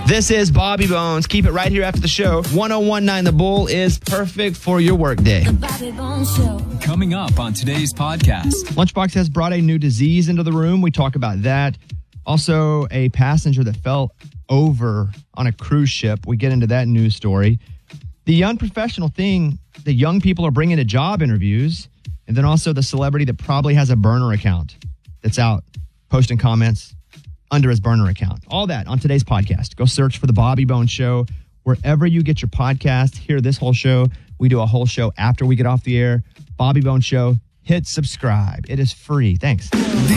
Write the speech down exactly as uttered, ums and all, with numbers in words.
This is Bobby Bones. Keep it right here after the show. one oh one point nine The Bull is perfect for your workday. The Bobby Bones Show. Coming up on today's podcast. Lunchbox has brought a new disease into the room. We talk about that. Also, a passenger that fell over on a cruise ship. We get into that news story. The unprofessional thing that young people are bringing to job interviews. And then also the celebrity that probably has a burner account that's out posting comments under his burner account. All that on today's podcast. Go search for The Bobby Bones Show wherever you get your podcast. Hear this whole show. We do a whole show after we get off the air. Bobby Bones Show. Hit subscribe. It is free. Thanks. The